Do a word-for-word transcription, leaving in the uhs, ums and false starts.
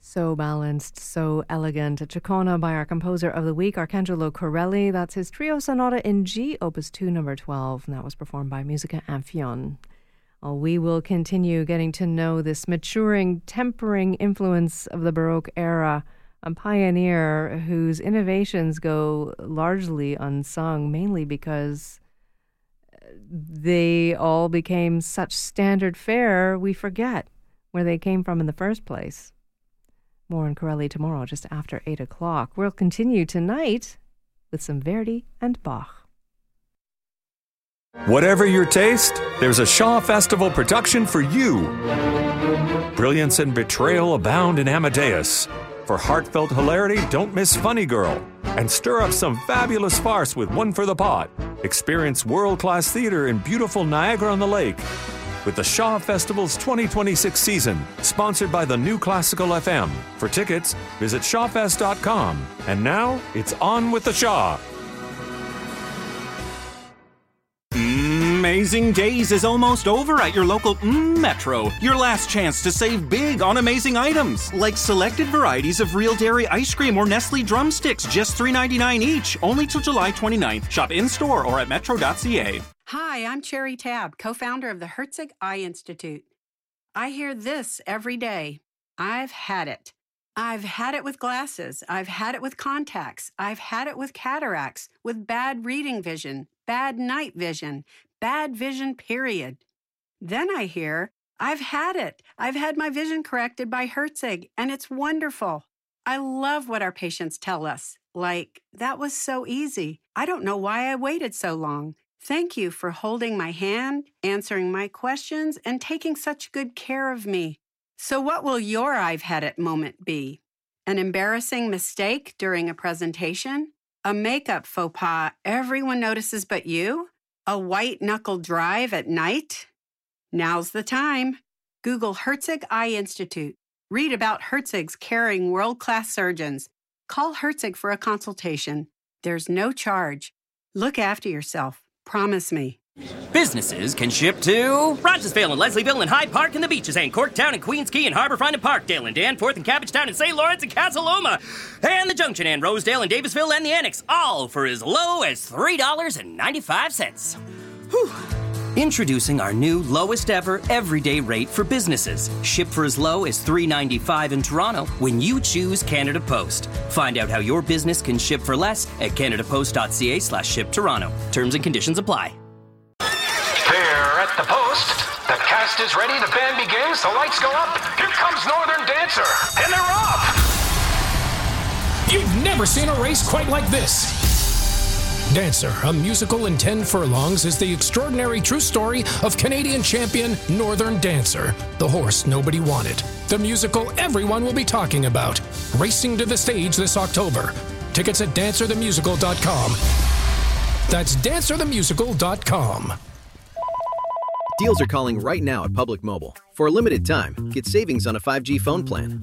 So balanced, so elegant. A Chacona by our composer of the week, Arcangelo Corelli. That's his trio sonata in G, Opus two, number twelve, and that was performed by Musica Amphion. Well, we will continue getting to know this maturing, tempering influence of the Baroque era, a pioneer whose innovations go largely unsung, mainly because they all became such standard fare, we forget where they came from in the first place. More on Corelli tomorrow, just after eight o'clock. We'll continue tonight with some Verdi and Bach. Whatever your taste, there's a Shaw Festival production for you. Brilliance and betrayal abound in Amadeus. For heartfelt hilarity, don't miss Funny Girl. And stir up some fabulous farce with One for the Pot. Experience world-class theater in beautiful Niagara-on-the-Lake. With the Shaw Festival's twenty twenty-six season, sponsored by the New Classical F M. For tickets, visit shawfest dot com. And now, it's on with the Shaw. Amazing Days is almost over at your local mm, Metro. Your last chance to save big on amazing items, like selected varieties of Real Dairy ice cream or Nestle drumsticks, just three ninety-nine each, only till July twenty-ninth. Shop in-store or at metro dot c a. Hi, I'm Cherry Tabb, co-founder of the Herzig Eye Institute. I hear this every day. I've had it. I've had it with glasses. I've had it with contacts. I've had it with cataracts, with bad reading vision, bad night vision, bad vision, period. Then I hear, I've had it. I've had my vision corrected by Herzig, and it's wonderful. I love what our patients tell us. Like, that was so easy. I don't know why I waited so long. Thank you for holding my hand, answering my questions, and taking such good care of me. So what will your I've had it moment be? An embarrassing mistake during a presentation? A makeup faux pas everyone notices but you? A white-knuckle drive at night? Now's the time. Google Herzig Eye Institute. Read about Herzig's caring world-class surgeons. Call Herzig for a consultation. There's no charge. Look after yourself. Promise me. Businesses can ship to Rogersville and Leslieville and Hyde Park and the Beaches and Corktown and Queens Quay and Harborfront and Parkdale and Danforth and Cabbagetown and Saint Lawrence and Casa Loma and the Junction and Rosedale and Davisville and the Annex, all for as low as three dollars and ninety-five cents. Whew. Introducing our new lowest ever everyday rate for businesses. Ship for as low as three dollars and ninety-five cents in Toronto when you choose Canada Post. Find out how your business can ship for less at canadapost.ca slash ship Toronto. Terms and conditions apply. There at the post, the cast is ready, the band begins, the lights go up, here comes Northern Dancer, and they're off! You've never seen a race quite like this. Dancer, a musical in ten furlongs, is the extraordinary true story of Canadian champion Northern Dancer, the horse nobody wanted. The musical everyone will be talking about. Racing to the stage this October. Tickets at dancer the musical dot com. That's dancer the musical dot com. Deals are calling right now at Public Mobile. For a limited time, get savings on a five G phone plan.